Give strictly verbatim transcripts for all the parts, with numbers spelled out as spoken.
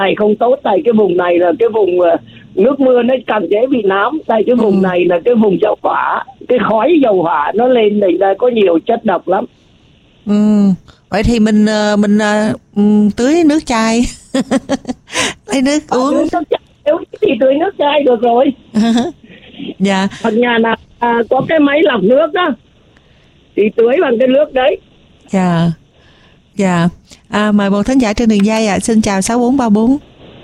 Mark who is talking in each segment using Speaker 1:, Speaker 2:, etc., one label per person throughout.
Speaker 1: này không tốt, tại cái vùng này là cái vùng nước mưa nó càng dễ bị nám, tại cái vùng ừ. này là cái vùng dầu hỏa, cái khói dầu hỏa nó lên này là có nhiều chất độc lắm.
Speaker 2: Ừ. Vậy thì mình mình uh, tưới nước chai lấy nước à, uống. Nước chai,
Speaker 1: nếu thì tưới nước chai được rồi.
Speaker 2: Dạ.
Speaker 1: Ở nhà nào à, có cái máy lọc nước đó thì tưới bằng cái nước đấy.
Speaker 2: Dạ. Dạ. À, mời một thính giả trên đường dây ạ. À. Xin chào sáu bốn ba bốn.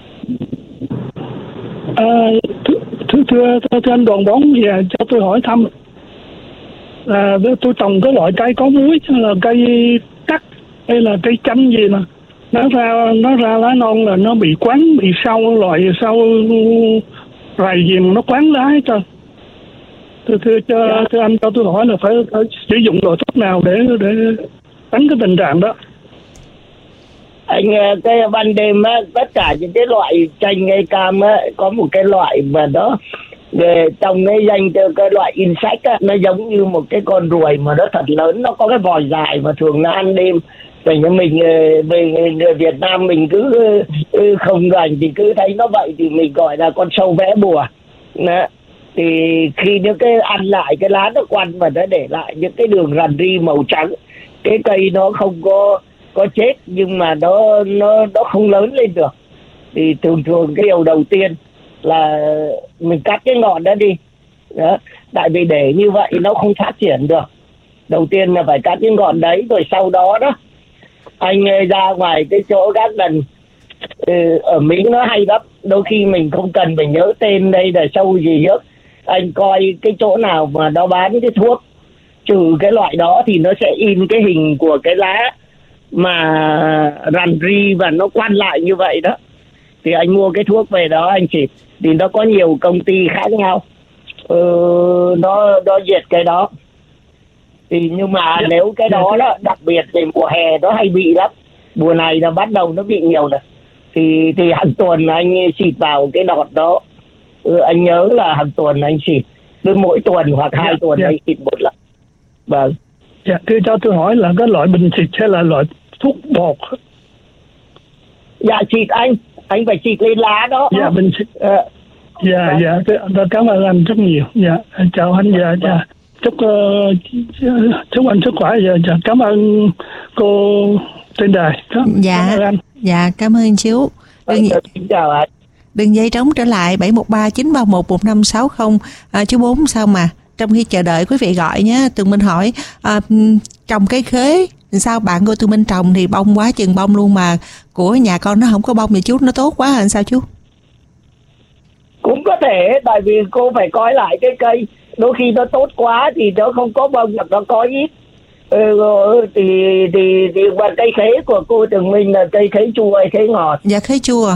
Speaker 3: À, thưa, thưa, thưa, thưa anh Đoàn Bóng, và cho tôi hỏi thăm là tôi trồng cái loại cây có muối là cây cắt hay là cây chanh gì nè, nó ra nó ra lá non là nó bị quắn, bị sâu, loại sâu rầy gì mà nó quắn lá hết trơn. Thưa, thưa, cho, dạ. thưa anh cho tôi hỏi là phải, phải sử dụng loại thuốc nào để để tránh cái tình trạng đó.
Speaker 1: Anh cái ban đêm á, tất cả những cái loại chanh hay cam á, có một cái loại mà đó về trong cái danh cái loại insect á, nó giống như một cái con ruồi mà nó thật lớn, nó có cái vòi dài và thường nó ăn đêm. Vậy như mình về người Việt Nam mình cứ không rành thì cứ thấy nó vậy thì mình gọi là con sâu vẽ bùa. Đó. Thì khi những cái ăn lại cái lá nó quằn và nó để lại những cái đường rằn ri màu trắng, cái cây nó không có có chết nhưng mà nó nó nó không lớn lên được. Thì thường thường cái điều đầu tiên là mình cắt cái ngọn đó đi. Đó. Tại vì để như vậy nó không phát triển được. Đầu tiên là phải cắt cái ngọn đấy, rồi sau đó đó anh ra ngoài cái chỗ gác đần ở Mỹ nó hay lắm, đôi khi mình không cần phải nhớ tên đây là sâu gì hết, anh coi cái chỗ nào mà nó bán cái thuốc trừ cái loại đó thì nó sẽ in cái hình của cái lá mà rằn ri và nó quăn lại như vậy đó, thì anh mua cái thuốc về đó anh xịt. Thì nó có nhiều công ty khác nhau, ừ, nó nó diệt cái đó. Thì nhưng mà yeah. nếu cái đó đó đặc biệt thì mùa hè nó hay bị lắm, mùa này là bắt đầu nó bị nhiều rồi, thì thì hàng tuần anh xịt vào cái đọt đó. Ừ, anh nhớ là hàng tuần anh xịt, cứ mỗi tuần hoặc hai yeah. tuần yeah. anh xịt một lần. Vâng.
Speaker 3: Dạ, thưa cho tôi hỏi là cái loại bình xịt hay là loại thuốc bột?
Speaker 1: Dạ xịt anh, anh phải xịt lên lá đó.
Speaker 3: Dạ bình xịt. À, dạ dạ, cảm ơn anh rất nhiều. Dạ, chào anh. Dạ, dạ. Chúc uh, chúc anh sức khỏe. Dạ, dạ. Cảm ơn cô trên đài.
Speaker 2: Dạ.
Speaker 3: Cảm ơn anh.
Speaker 2: Dạ, cảm ơn chú.
Speaker 1: Đường, Xin chào anh.
Speaker 2: Đường dây trống trở lại bảy một ba chín ba một một năm sáu không. À, chú Bốn sao mà trong khi chờ đợi quý vị gọi nhé, Tường Minh hỏi à, trồng cây khế sao bạn của Tường Minh trồng thì bông quá chừng bông luôn, mà của nhà con nó không có bông thì chú nó tốt quá hả sao chú?
Speaker 1: Cũng có thể, tại vì cô phải coi lại cái cây, đôi khi nó tốt quá thì nó không có bông hoặc nó có ít. Ừ, thì thì thì và cây khế của cô Tường Minh là cây khế chua hay khế ngọt?
Speaker 2: Dạ khế chua.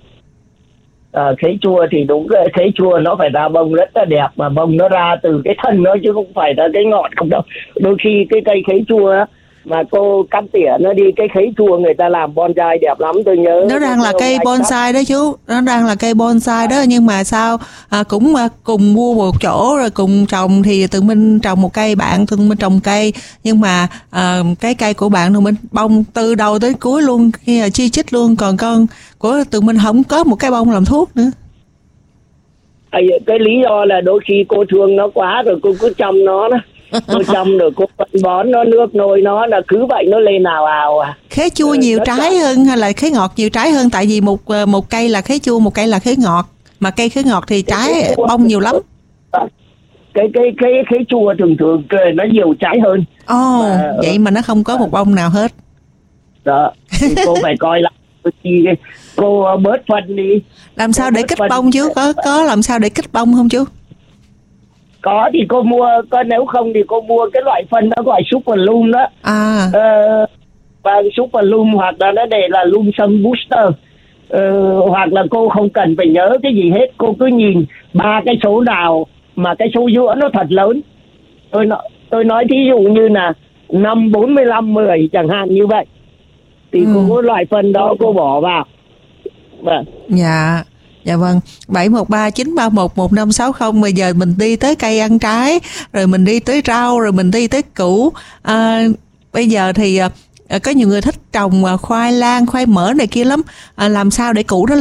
Speaker 1: À, khế chua thì đúng, khế chua nó phải ra bông rất là đẹp, mà bông nó ra từ cái thân nó chứ không phải là cái ngọn không đâu. Đôi khi cái cây khế chua á, mà cô cắt tỉa nó đi, cái khế chua người ta làm bonsai đẹp lắm, tôi nhớ.
Speaker 2: Nó đang là cây bonsai đó chú, nó đang là cây bonsai đó, nhưng mà sao à, cũng à, cùng mua một chỗ rồi cùng trồng, thì Tường Minh trồng một cây, bạn Tường Minh trồng cây, nhưng mà à, cái cây của bạn Tường Minh bông từ đầu tới cuối luôn, khi là chi chít luôn, còn con của Tường Minh không có một cái bông làm thuốc nữa.
Speaker 1: À, cái lý do là đôi khi cô thương nó quá rồi cô cứ chăm nó đó. Cô chăm rồi cô phân bón nó, nước nôi nó, là cứ vậy nó lên ào ào à.
Speaker 2: Khế chua ừ, nhiều trái chăm. hơn hay là khế ngọt nhiều trái hơn? Tại vì một một cây là khế chua, một cây là khế ngọt, mà cây khế ngọt thì trái bông nhiều lắm.
Speaker 1: Cái cái cái khế chua thường thường nó nhiều trái hơn.
Speaker 2: Ồ, oh, vậy mà nó không có một bông nào hết.
Speaker 1: Đó, thì cô phải coi lại. Cô bớt phân đi.
Speaker 2: Làm sao để kích bông chú? Có có làm sao để kích bông không chú?
Speaker 1: Có thì cô mua, có nếu không thì cô mua cái loại phân nó gọi Super Loom đó.
Speaker 2: À.
Speaker 1: Ờ, và Super Loom hoặc là nó để là Loom Sun Booster. Ờ, hoặc là cô không cần phải nhớ cái gì hết, cô cứ nhìn ba cái số nào mà cái số giữa nó thật lớn. Tôi nói tôi nói thí dụ như là năm bốn mươi lăm mười chẳng hạn như vậy. Thì ừ. cô có loại phân đó cô bỏ vào. Vâng.
Speaker 2: Dạ. Dạ vâng, bảy một ba chín ba một một năm sáu không. Bây giờ mình đi tới cây ăn trái, rồi mình đi tới rau, rồi mình đi tới củ. À, bây giờ thì à, có nhiều người thích trồng khoai lang, khoai mỡ này kia lắm. À, làm sao để củ nó